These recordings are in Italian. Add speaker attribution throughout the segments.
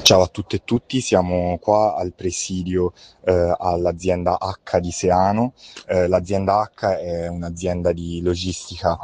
Speaker 1: Ciao a tutte e tutti, siamo qua al presidio all'azienda H di Seano. L'azienda H è un'azienda di logistica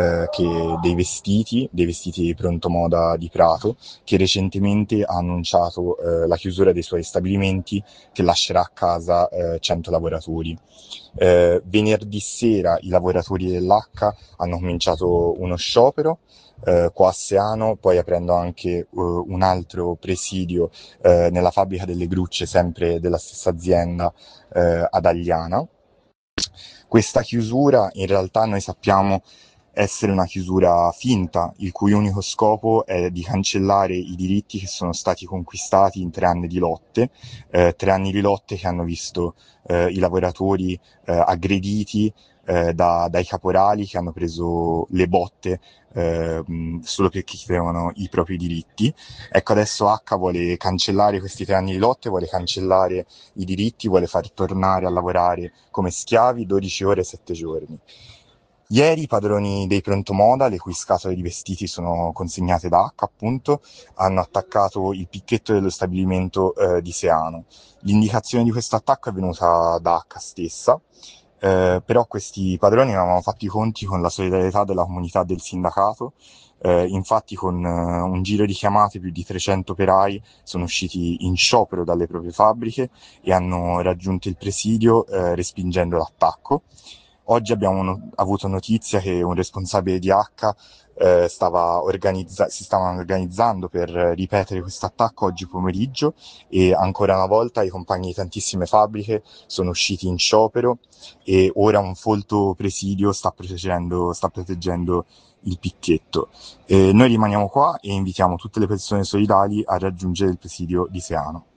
Speaker 1: dei vestiti di pronto moda di Prato, che recentemente ha annunciato la chiusura dei suoi stabilimenti che lascerà a casa 100 lavoratori. Venerdì sera i lavoratori dell'H hanno cominciato uno sciopero qua a Seano, poi aprendo anche un altro presidio nella fabbrica delle grucce, sempre della stessa azienda ad Agliana. Questa chiusura in realtà noi sappiamo essere una chiusura finta, il cui unico scopo è di cancellare i diritti che sono stati conquistati in 3 anni di lotte, 3 anni di lotte che hanno visto i lavoratori aggrediti dai caporali che hanno preso le botte solo perché chiedevano i propri diritti. Ecco, adesso H vuole cancellare questi 3 anni di lotte, vuole cancellare i diritti, vuole far tornare a lavorare come schiavi 12 ore e 7 giorni. Ieri i padroni dei Prontomoda, le cui scatole di vestiti sono consegnate da H, appunto, hanno attaccato il picchetto dello stabilimento di Seano. L'indicazione di questo attacco è venuta da H stessa, però questi padroni avevano fatto i conti con la solidarietà della comunità del sindacato. Infatti con un giro di chiamate più di 300 operai sono usciti in sciopero dalle proprie fabbriche e hanno raggiunto il presidio respingendo l'attacco. Oggi abbiamo avuto notizia che un responsabile di H si stava organizzando per ripetere questo attacco oggi pomeriggio e ancora una volta i compagni di tantissime fabbriche sono usciti in sciopero e ora un folto presidio sta proteggendo il picchetto. Noi rimaniamo qua e invitiamo tutte le persone solidali a raggiungere il presidio di Seano.